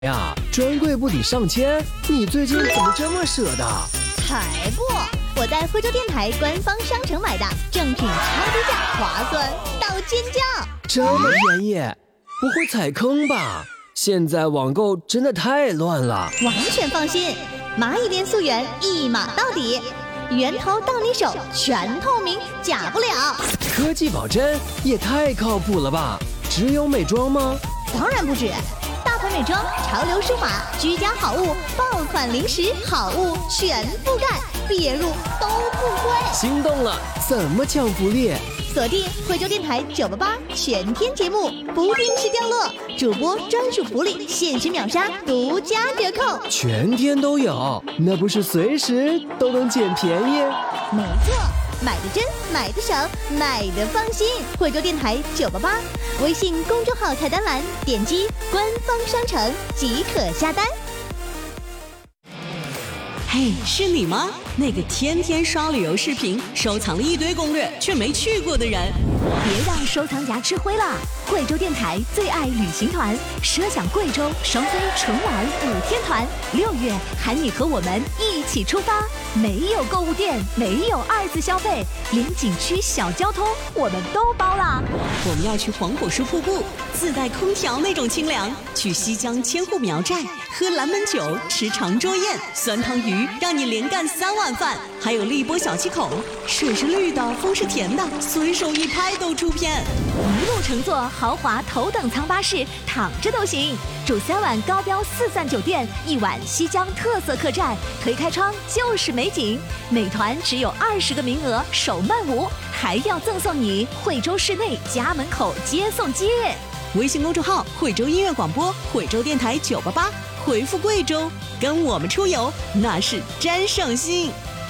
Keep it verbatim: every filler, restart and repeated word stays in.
呀，专柜不抵上千，你最近怎么这么舍得？ 才不！我在惠州电台官方商城买的，正品超低价，划算到尖叫！ 这么便宜，不会踩坑吧？现在网购真的太乱了。 完全放心，蚂蚁链溯源一码到底，源头到你手，全透明，假不了。 科技保真也太靠谱了吧？只有美妆吗？ 当然不止。大牌美妆、潮流数码、居家好物、爆款零食好物全覆盖，别入都不亏。 心动了，怎么抢福利？ 锁定惠州电台九八八全天节目，不定时掉落，主播专属福利，限时秒杀，独家折扣， 全天都有，那不是随时都能捡便宜？ 没错，买的真，买的省，买的放心。惠州电台九八八，微信公众号菜单栏点击官方商城即可下单。 嘿，是你吗？那个天天刷旅游视频、收藏了一堆攻略却没去过的人， 别让收藏夹吃灰了！贵州电台最爱旅行团，奢享贵州双飞纯玩五天团，六月喊你和我们一起出发，没有购物店，没有二次消费，连景区小交通我们都包了。 我们要去黄果树瀑布，自带空调那种清凉；去西江千户苗寨，喝蓝门酒，吃长桌宴，酸汤鱼让你连干三碗饭；还有荔波小七口，水是绿的，风是甜的，随手一拍都出片。 一路乘坐豪华头等舱巴士，躺着都行。住三晚高标四赞酒店，一晚西江特色客栈，推开窗就是美景。美团只有二十个名额，首漫五，还要赠送你惠州市内家门口接送接。 微信公众号惠州音乐广播，惠州电台九八八，回复贵州，跟我们出游那是真省心。